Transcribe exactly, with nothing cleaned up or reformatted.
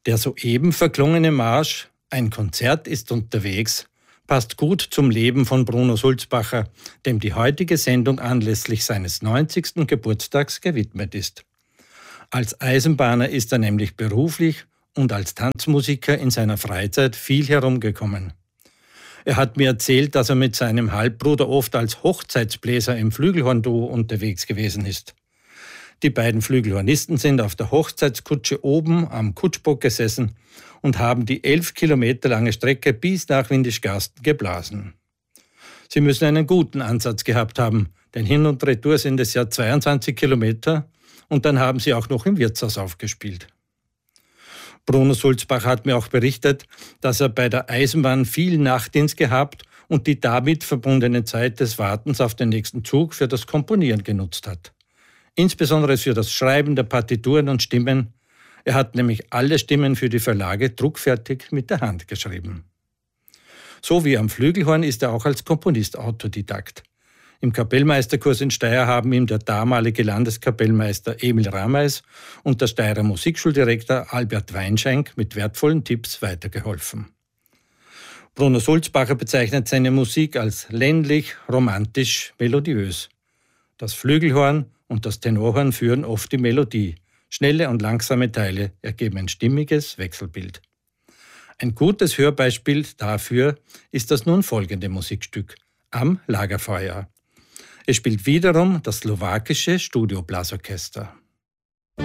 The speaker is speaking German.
Der soeben verklungene Marsch »Ein Konzert ist unterwegs« passt gut zum Leben von Bruno Sulzbacher, dem die heutige Sendung anlässlich seines neunzigsten Geburtstags gewidmet ist. Als Eisenbahner ist er nämlich beruflich und als Tanzmusiker in seiner Freizeit viel herumgekommen. Er hat mir erzählt, dass er mit seinem Halbbruder oft als Hochzeitsbläser im Flügelhornduo unterwegs gewesen ist. Die beiden Flügelhornisten sind auf der Hochzeitskutsche oben am Kutschbock gesessen und haben die elf Kilometer lange Strecke bis nach Windischgarsten geblasen. Sie müssen einen guten Ansatz gehabt haben, denn hin und retour sind es ja zweiundzwanzig Kilometer und dann haben sie auch noch im Wirtshaus aufgespielt. Bruno Sulzbacher hat mir auch berichtet, dass er bei der Eisenbahn viel Nachtdienst gehabt und die damit verbundene Zeit des Wartens auf den nächsten Zug für das Komponieren genutzt hat. Insbesondere für das Schreiben der Partituren und Stimmen. Er hat nämlich alle Stimmen für die Verlage druckfertig mit der Hand geschrieben. So wie am Flügelhorn ist er auch als Komponist Autodidakt. Im Kapellmeisterkurs in Steyr haben ihm der damalige Landeskapellmeister Emil Rameis und der Steyrer Musikschuldirektor Albert Weinschenk mit wertvollen Tipps weitergeholfen. Bruno Sulzbacher bezeichnet seine Musik als ländlich, romantisch, melodiös. Das Flügelhorn und das Tenorhorn führen oft die Melodie. Schnelle und langsame Teile ergeben ein stimmiges Wechselbild. Ein gutes Hörbeispiel dafür ist das nun folgende Musikstück Am Lagerfeuer. Es spielt wiederum das slowakische Studioblasorchester.